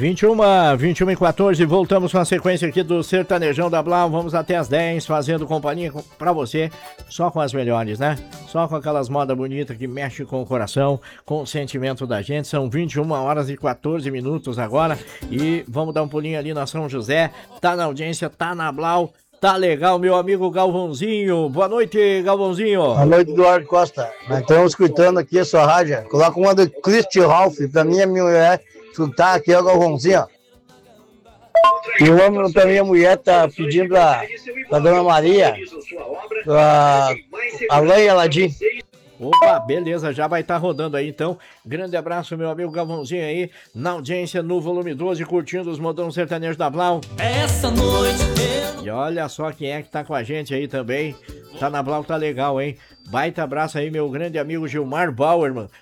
21 e 14, voltamos com a sequência aqui do Sertanejão da Blau. Vamos até as 10, fazendo companhia pra você, só com as melhores, né? Só com aquelas modas bonitas que mexem com o coração, com o sentimento da gente. São 21 horas e 14 minutos agora e vamos dar um pulinho ali na São José. Tá na audiência, tá na Blau. Tá legal, meu amigo Galvãozinho. Boa noite, Galvãozinho. Boa noite, Eduardo Costa. Nós estamos escutando aqui a sua rádio. Coloca uma do Christian Ralph, pra mim, a minha mulher escutar aqui, é o Galvãozinho. E o homem pra minha mulher tá pedindo pra Dona Maria, a Lei Aladim. Opa, beleza, já vai estar rodando aí então. Grande abraço, meu amigo Galvãozinho aí, na audiência no volume 12, curtindo os modão sertanejos da Blau. Essa noite E olha só quem é que tá com a gente aí também. Tá na Blau, tá legal, hein? Baita abraço aí, meu grande amigo Gilmar Bauerman.